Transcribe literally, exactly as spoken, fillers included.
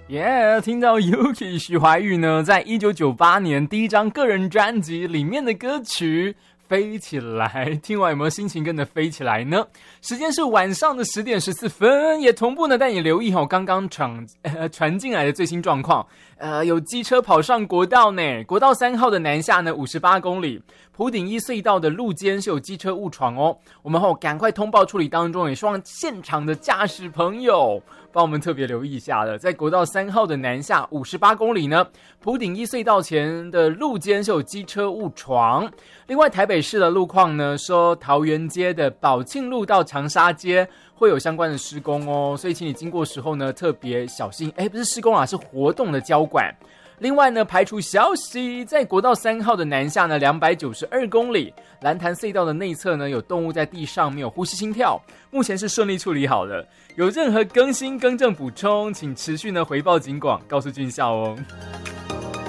耶、yeah, 听到 Yuki 徐怀钰呢，在一九九八年第一张个人专辑里面的歌曲飞起来，听完有没有心情跟着飞起来呢？时间是晚上的十点十四分，也同步呢带你留意哦，刚刚传呃传进来的最新状况。呃，有机车跑上国道呢，国道三号的南下呢五十八公里，埔顶一隧道的路肩是有机车误闯哦。我们后赶快通报处理当中，也希望现场的驾驶朋友帮我们特别留意一下了。在国道三号的南下五十八公里呢，埔顶一隧道前的路肩是有机车误闯。另外台北市的路况呢，说桃园街的宝庆路到长沙街会有相关的施工哦，所以请你经过时候呢特别小心。哎，不是施工啊，是活动的交管。另外呢，排除消息，在国道三号的南下呢两百九十二公里，蓝潭隧道的内侧呢有动物在地上没有呼吸心跳，目前是顺利处理好了。有任何更新更正补充，请持续呢回报警广，告诉军校哦。